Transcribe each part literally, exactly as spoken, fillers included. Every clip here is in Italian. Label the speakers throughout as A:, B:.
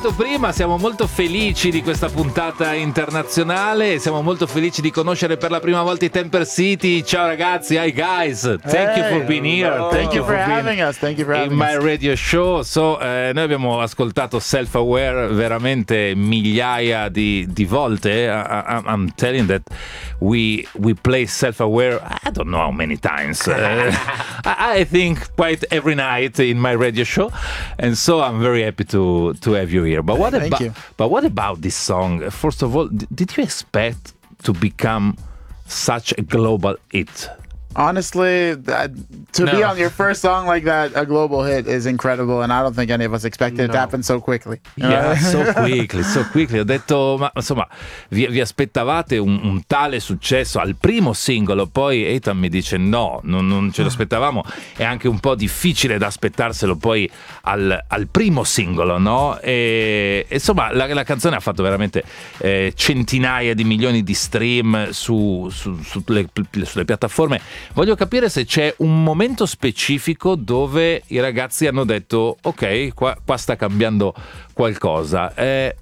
A: detto prima, siamo molto felici di questa puntata internazionale, siamo molto felici di conoscere per la prima volta i Temper City. Ciao ragazzi, hi guys, thank
B: hey,
A: you for being here.
B: Thank, thank you for, for having us. Thank you for having
A: in my
B: us.
A: radio show. So, eh, noi abbiamo ascoltato Self Aware veramente migliaia di, di volte. I, I, I'm telling that we we play Self Aware. I don't know how many times. Uh, I, I think quite every night in my radio show, and so I'm very happy to to have you here. But what
B: Thank
A: about
B: you.
A: but what about this song? First of all, d- did you expect to become such a global hit?
B: Honestly, that, to
A: No.
B: be on your first song like that, a global hit, is incredible, and I don't think any of us expected it
C: No.
B: to happen so quickly. You
A: Yeah,
B: know?
A: so quickly, so quickly. Ho detto, ma insomma, vi, vi aspettavate un, un tale successo al primo singolo? Poi Ethan mi dice no, non, non ce lo aspettavamo. È anche un po' difficile da aspettarselo poi al, al primo singolo, no? E insomma, la, la canzone ha fatto veramente eh, centinaia di milioni di stream su, su, sulle, sulle piattaforme. Voglio capire se c'è un momento specifico dove i ragazzi hanno detto ok, qua, qua sta cambiando qualcosa. Eh,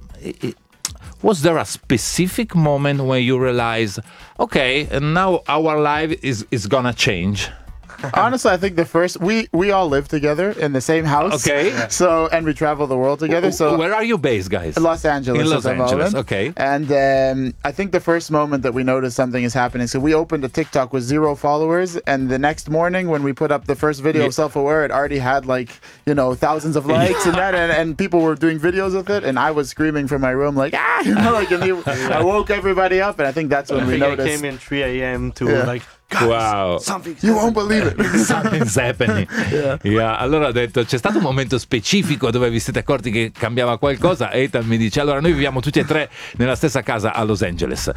A: was there a specific moment when you realize ok, now our life is, is gonna change?
B: Honestly, I think the first we we all live together in the same house.
A: Okay.
B: So and we travel the world together. So
A: where are you based, guys?
B: Los Angeles.
A: In Los
B: at the
A: Angeles,
B: moment.
A: okay.
B: And um, I think the first moment that we noticed something is happening. So we opened a TikTok with zero followers, and the next morning when we put up the first video
A: Yeah.
B: of Self Aware, it already had like you know thousands of likes and that, and, and people were doing videos with it, and I was screaming from my room like ah, you know, like and he, I woke everybody up, and I think that's when
C: I
B: we
C: think I
B: noticed.
C: came in three a.m. to
B: Yeah.
C: like, guys,
A: Wow.
C: something's
B: You won't believe it.
A: Something's happening.
B: Yeah.
A: Yeah. Allora ho detto, c'è stato un momento specifico dove vi siete accorti che cambiava qualcosa? Ethan mi dice, allora noi viviamo tutti e tre nella stessa casa a Los Angeles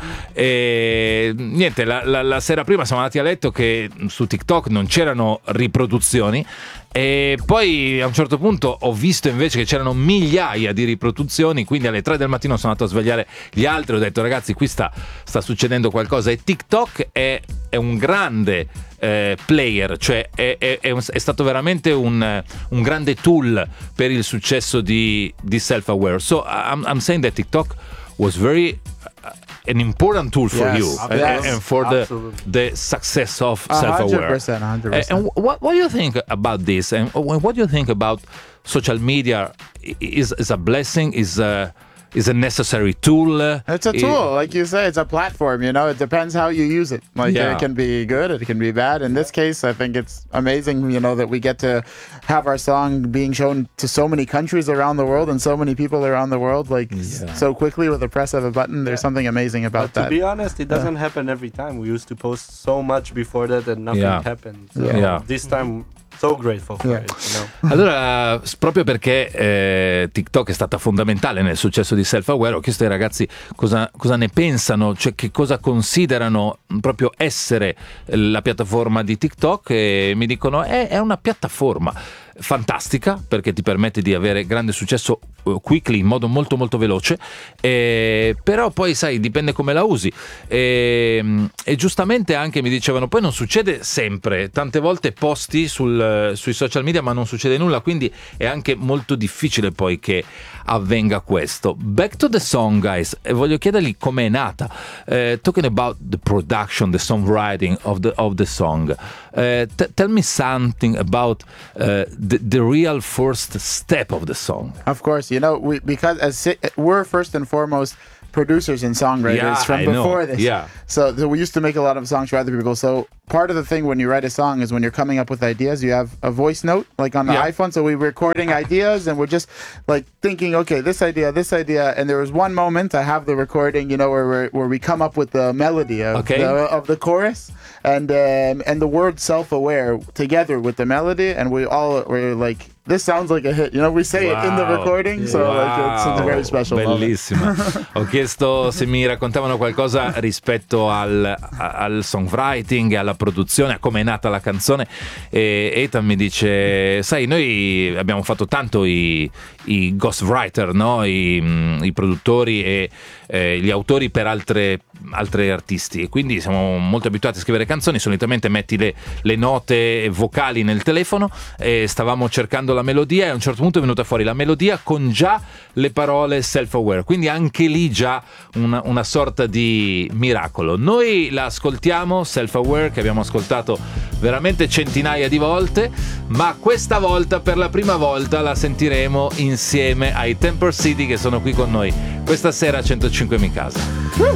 A: e niente, la, la, la sera prima siamo andati a letto che su TikTok non c'erano riproduzioni e poi a un certo punto ho visto invece che c'erano migliaia di riproduzioni, quindi alle tre del mattino sono andato a svegliare gli altri, ho detto ragazzi qui sta, sta succedendo qualcosa e TikTok è, è un grande eh, player, cioè è, è, è, un, è stato veramente un, un grande tool per il successo di, di Self Aware. So I'm, I'm saying that TikTok was very uh, an important tool for
B: Yes,
A: you and,
B: yes,
A: and for the
C: absolutely.
A: the success of
B: A
A: Self
B: hundred
A: Aware.
B: percent, a hundred
A: And
B: percent.
A: what what do you think about this? And what do you think about social media? Is is a blessing? Is a is a necessary tool?
B: It's a tool, like you say. It's a platform. You know, it depends how you use it. Like
A: Yeah.
B: it can be good, it can be bad. In this case, I think it's amazing. You know that we get to have our song being shown to so many countries around the world and so many people around the world, like s-
A: Yeah.
B: so quickly with the press of a button. There's something amazing about
C: But to
B: that.
C: be honest, it doesn't happen every time. We used to post so much before that and nothing
A: Yeah.
C: happened. So
B: Yeah.
A: Yeah.
C: this time, so grateful for
B: Yeah.
C: it. You know?
A: Allora, s- proprio perché eh, TikTok è stata fondamentale nel successo di Self Aware, ho chiesto ai ragazzi cosa, cosa ne pensano, cioè che cosa considerano proprio essere la piattaforma di TikTok e mi dicono è, è una piattaforma fantastica perché ti permette di avere grande successo uh, quickly, in modo molto molto veloce, eh, però poi sai dipende come la usi e, e giustamente anche mi dicevano poi non succede sempre, tante volte posti sul, sui social media ma non succede nulla, quindi è anche molto difficile poi che avvenga questo. Back to the song guys, e voglio chiedergli com'è nata, uh, talking about the production, the songwriting of the, of the song, uh, t- tell me something about uh, the, the real first step of the song.
B: Of course, you know, we because as si- we're first and foremost producers and songwriters
A: Yeah,
B: from
A: I know.
B: before this.
A: Yeah.
B: So, so we used to make a lot of songs for other people. So part of the thing when you write a song is when you're coming up with ideas, you have a voice note like on the
A: Yeah.
B: iPhone. So we're recording ideas and we're just like thinking, okay, this idea, this idea. And there was one moment I have the recording, you know, where we're, where we come up with the melody of,
A: Okay.
B: the, of the chorus and um, and the word self-aware together with the melody, and we all were like, this sounds like a hit. You know, we say it in the
A: Wow.
B: recording, so like it's, it's a very special moment.
A: Bellissima. Ho chiesto se mi raccontavano qualcosa rispetto al, al songwriting, alla produzione, a come è nata la canzone e Ethan mi dice, sai, noi abbiamo fatto tanto i, i ghostwriter, no? I, i produttori e eh, gli autori per altre altri artisti, e quindi siamo molto abituati a scrivere canzoni. Solitamente metti le, le note vocali nel telefono, e stavamo cercando la melodia, e a un certo punto è venuta fuori la melodia con già le parole self-aware, quindi anche lì già una, una sorta di miracolo. Noi la ascoltiamo, Self-Aware, che abbiamo ascoltato veramente centinaia di volte, ma questa volta per la prima volta la sentiremo insieme ai Temper City, che sono qui con noi questa sera a centocinque Mi Casa.